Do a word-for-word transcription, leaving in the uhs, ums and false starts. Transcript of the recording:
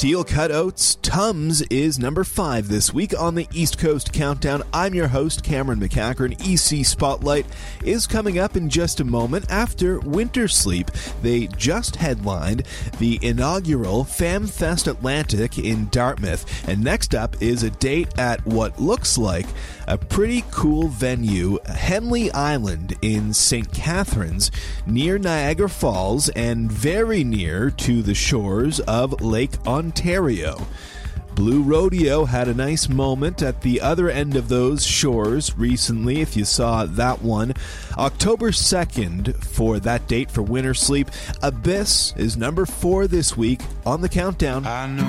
Steel Cut Oats, Tums is number five this week on the East Coast Countdown. I'm your host, Cameron McCachran. E C Spotlight is coming up in just a moment after Winter Sleep. They just headlined the inaugural FamFest Atlantic in Dartmouth. And next up is a date at what looks like a pretty cool venue, Henley Island in Saint Catharines, near Niagara Falls and very near to the shores of Lake Ontario. Blue Rodeo had a nice moment at the other end of those shores recently, if you saw that one. October second for that date for Winter Sleep. Abyss is number four this week on the countdown. I know